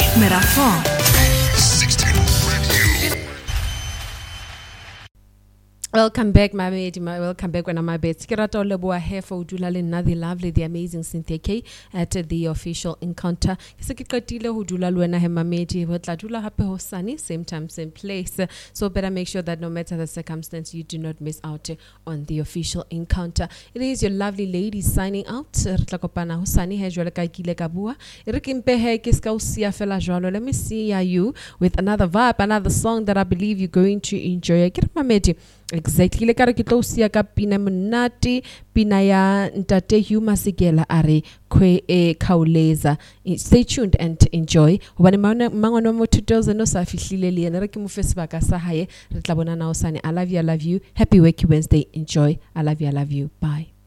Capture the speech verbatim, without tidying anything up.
Merafon. Welcome back, my baby. Welcome back when I'm my bed. Kirata Oleboa here for Udula Lena, the lovely, the amazing Cynthia K at the official encounter. Kisekikatile Udula Luena Hemamedi, Hotladula Happy Hosani, same time, same place. So better make sure that no matter the circumstance, you do not miss out on the official encounter. It is your lovely lady signing out. Tlakopana Hosani Hejwala Kile Kabua. Irikimpe Kiska Usia Fela Jolo. Let me see you with another vibe, another song that I believe you're going to enjoy. Kirmamedi. Exactly. Le kare kitlo usia ka pina monate pina ya ntate Hugh Masekela are kwe e kauleza. Stay tuned and enjoy. Hobane mangono mo two thousand no sa fihlile le ene re ke mo fe sebaka sa hae re tla bona na osane. I love you, I love you. Happy Wacky Wednesday. Enjoy. I love you, I love you. Bye.